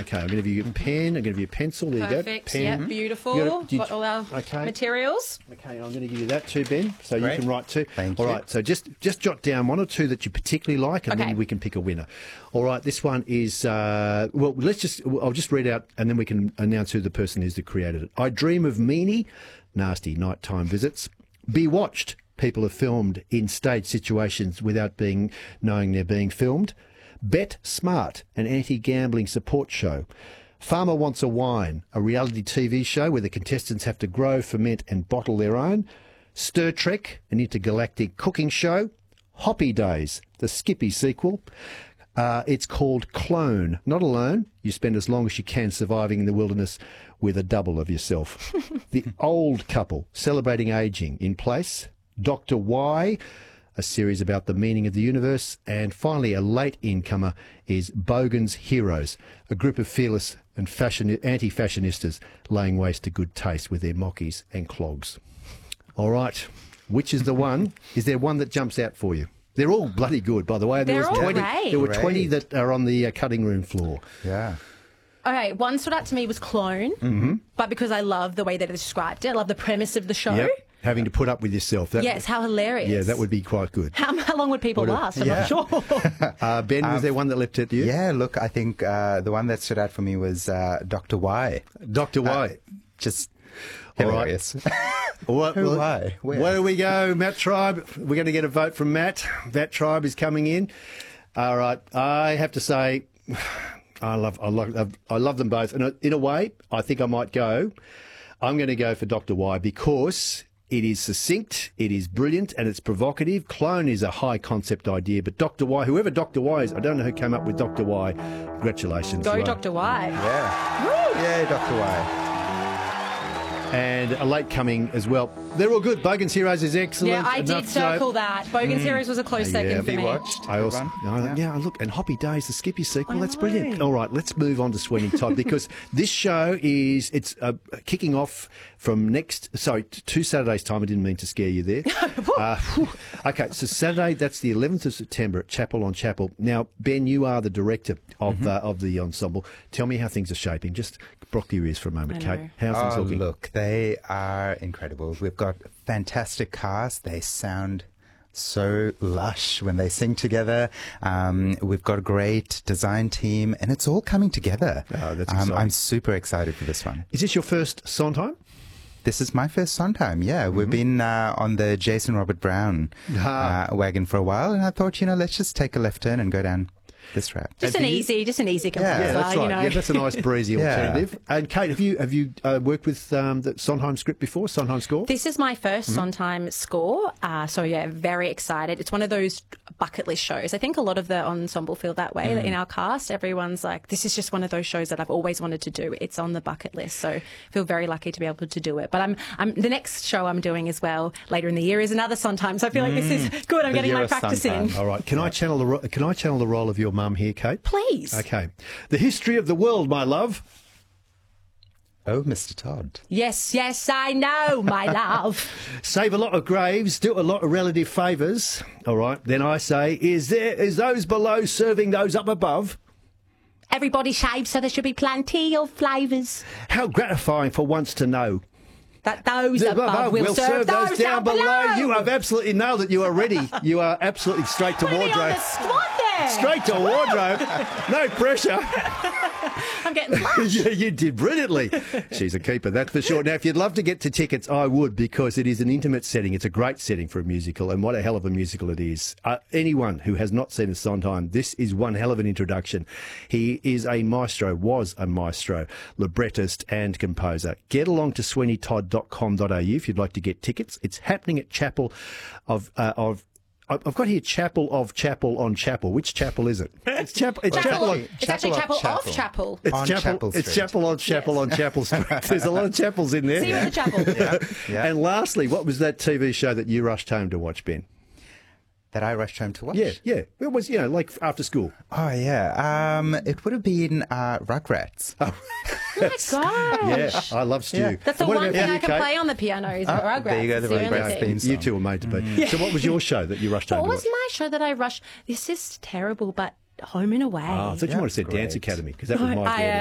Okay, I'm going to give you a pen. I'm going to give you a pencil. There Perfect. you go. Pen. Yeah, beautiful. Got all our materials. Okay, I'm going to give you that too, Ben, so Great. you can write too. Thank you. All right, so just jot down one or two that you particularly like, and then we can pick a winner. All right, this one is I'll just read out, and then we can announce who the person is that created it. I Dream of Meanie, nasty nighttime visits. Be Watched. People are filmed in stage situations without knowing they're being filmed. Bet Smart, an anti-gambling support show. Farmer Wants a Wine, a reality TV show where the contestants have to grow, ferment and bottle their own. Stir Trek, an intergalactic cooking show. Hoppy Days, the Skippy sequel. It's called Clone. Not alone. You spend as long as you can surviving in the wilderness with a double of yourself. The Old Couple, celebrating ageing in place. Dr. Y, a series about the meaning of the universe. And finally, a late incomer is Bogan's Heroes, a group of fearless and anti-fashionistas laying waste to good taste with their mockies and clogs. All right, which is the one? Is there one that jumps out for you? They're all bloody good, by the way. There were 20 that are on the cutting room floor. Yeah. Okay, one stood out to me was Clone, but because I love the way that it described it, I love the premise of the show. Yep. Having to put up with yourself. Yes, how hilarious. Yeah, that would be quite good. How long would people last? I'm not sure. Ben, was there one that leapt at you? Yeah, look, I think the one that stood out for me was Dr. Y. Dr. Y. Just all hilarious. Right. Where do we go, Matt Tribe? We're going to get a vote from Matt. Matt Tribe is coming in. All right. I have to say, I love them both. And in a way, I think I might go. I'm going to go for Dr. Y because it is succinct, it is brilliant, and it's provocative. Clone is a high concept idea, but Dr. Y, whoever Dr. Y is, I don't know who came up with Dr. Y. Congratulations. Go, Dr. Y. Yeah. Woo! Yeah, Dr. Y. And a late coming as well. They're all good. Bogan's Heroes is excellent. Yeah, I did circle that. Bogan's Heroes was a close second for me. Watched. I also, look, and Hoppy Days, the Skippy sequel, that's brilliant. All right, let's move on to Sweeney Todd because this show it's kicking off from two Saturdays' time. I didn't mean to scare you there. Okay, so Saturday, that's the 11th of September at Chapel on Chapel. Now, Ben, you are the director of the ensemble. Tell me how things are shaping. Just block your ears for a moment, Kate. How's things looking? Look, they are incredible. We've got fantastic cast. They sound so lush when they sing together. We've got a great design team, and it's all coming together. Oh, that's exciting. I'm super excited for this one. Is this your first Sondheim? This is my first Sondheim, yeah. We've been on the Jason Robert Brown wagon for a while, and I thought, let's just take a left turn and go down this route. Just an easy comparison. Yeah, that's right. Yeah, that's a nice breezy alternative. And Kate, have you worked with the Sondheim script before? Sondheim score? This is my first Sondheim score, so yeah, very excited. It's one of those bucket list shows. I think a lot of the ensemble feel that way in our cast. Everyone's like, this is just one of those shows that I've always wanted to do. It's on the bucket list, so I feel very lucky to be able to do it. But I'm the next show I'm doing as well later in the year is another Sondheim, so I feel like this is good. I'm getting my practice in. All right, can I channel the role of your mum here, Kate? Please. Okay. The history of the world, my love. Oh, Mr. Todd. Yes, I know, my love. Save a lot of graves, do a lot of relative favours. All right. Then I say, is those below serving those up above? Everybody shaves, so there should be plenty of flavours. How gratifying for once to know that those above will serve those down below. You have absolutely nailed it. You are ready. You are absolutely straight to wardrobe. On the spot there. Straight to wardrobe. No pressure. I'm getting flushed. Yeah, you did brilliantly. She's a keeper, that's for sure. Now, if you'd love to get to tickets, I would, because it is an intimate setting. It's a great setting for a musical, and what a hell of a musical it is. Anyone who has not seen a Sondheim, this is one hell of an introduction. He is a maestro, was a maestro, librettist and composer. Get along to sweeneytodd.com.au if you'd like to get tickets. It's happening at Chapel I've got here Chapel on Chapel. Which chapel is it? It's Chapel. It's actually Chapel off Chapel. It's Chapel on Chapel Street. There's a lot of chapels in there. See you at the chapel. Yeah. And lastly, what was that TV show that you rushed home to watch, Ben? That I rushed home to watch? Yeah. It was, like after school. Oh, yeah. It would have been Rugrats. Oh. Oh my gosh. Yeah, I love Stu. Yeah. That's the one thing I can play on the piano is Rugrats. There you go, the Rugrats theme song. You two were made to be. So what was your show that you rushed home to watch? What was my show that I rushed? This is terrible, but Home and Away. Oh, I thought you might have said Dance Academy, because that was my